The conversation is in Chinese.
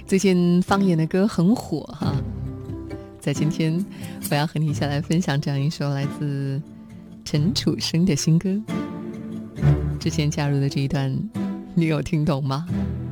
最近方言的歌很火哈，在今天我要和你一起来分享这样一首来自陈楚生的新歌。之前加入的这一段你有听懂吗？